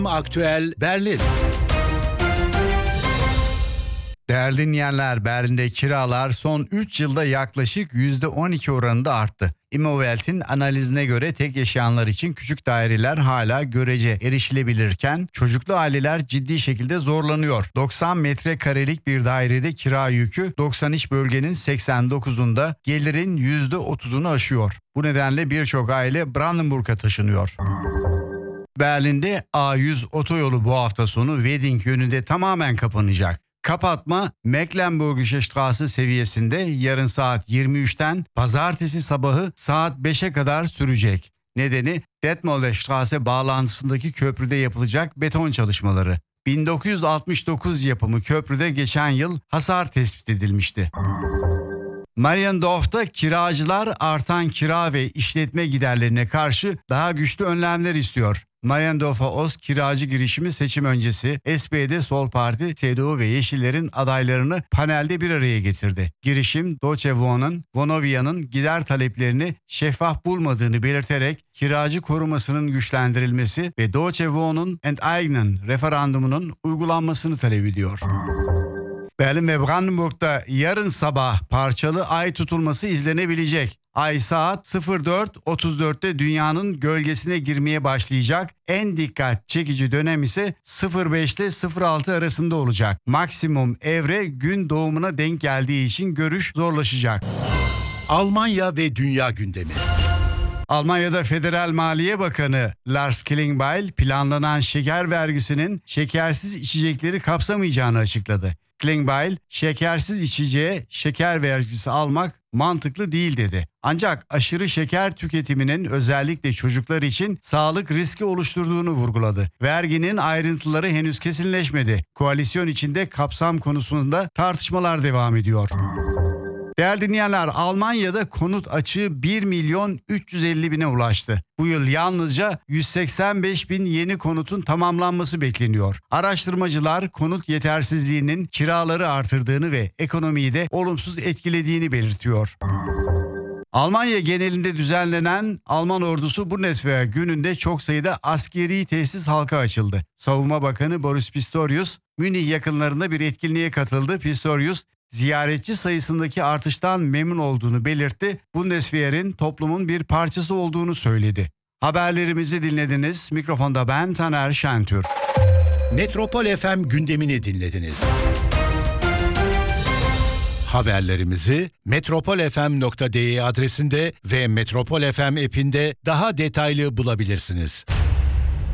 Aktüel Berlin. Değerli dinleyenler, Berlin'de kiralar son 3 yılda yaklaşık %12 oranında arttı. Immowelt'in analizine göre tek yaşayanlar için küçük daireler hala görece erişilebilirken çocuklu aileler ciddi şekilde zorlanıyor. 90 metrekarelik bir dairede kira yükü 90 iç bölgenin 89'unda gelirin %30'unu aşıyor. Bu nedenle birçok aile Brandenburg'a taşınıyor. Berlin'de A100 otoyolu bu hafta sonu Wedding yönünde tamamen kapanacak. Kapatma Mecklenburgische Straße seviyesinde yarın saat 23'ten pazartesi sabahı saat 5'e kadar sürecek. Nedeni Detmolder Straße bağlantısındaki köprüde yapılacak beton çalışmaları. 1969 yapımı köprüde geçen yıl hasar tespit edilmişti. Mariendorf'ta kiracılar artan kira ve işletme giderlerine karşı daha güçlü önlemler istiyor. Mariendorfer Ost kiracı girişimi seçim öncesi SPD, Sol Parti, CDU ve Yeşiller'in adaylarını panelde bir araya getirdi. Girişim Deutsche Wohnen, Vonovia'nın gider taleplerini şeffaf bulmadığını belirterek kiracı korumasının güçlendirilmesi ve Deutsche Wohnen enteignen referandumunun uygulanmasını talep ediyor. Berlin ve Brandenburg'da yarın sabah parçalı ay tutulması izlenebilecek. Ay saat 04.34'te dünyanın gölgesine girmeye başlayacak. En dikkat çekici dönem ise 05 ile 06 arasında olacak. Maksimum evre gün doğumuna denk geldiği için görüş zorlaşacak. Almanya ve dünya gündemi. Almanya'da Federal Maliye Bakanı Lars Klingbeil planlanan şeker vergisinin şekersiz içecekleri kapsamayacağını açıkladı. Klingbeil, şekersiz içeceğe şeker vergisi almak mantıklı değil dedi. Ancak aşırı şeker tüketiminin özellikle çocuklar için sağlık riski oluşturduğunu vurguladı. Verginin ayrıntıları henüz kesinleşmedi. Koalisyon içinde kapsam konusunda tartışmalar devam ediyor. Değerli dinleyenler, Almanya'da konut açığı 1.350.000'e ulaştı. Bu yıl yalnızca 185.000 yeni konutun tamamlanması bekleniyor. Araştırmacılar konut yetersizliğinin kiraları artırdığını ve ekonomiyi de olumsuz etkilediğini belirtiyor. Almanya genelinde düzenlenen Alman ordusu Bundeswehr gününde çok sayıda askeri tesis halka açıldı. Savunma Bakanı Boris Pistorius, Münih yakınlarında bir etkinliğe katıldı. Pistorius, ziyaretçi sayısındaki artıştan memnun olduğunu belirtti. Bundeswehr'in toplumun bir parçası olduğunu söyledi. Haberlerimizi dinlediniz. Mikrofonda ben Taner Şentür. Metropol FM gündemini dinlediniz. Haberlerimizi metropolfm.de adresinde ve Metropol FM app'inde daha detaylı bulabilirsiniz.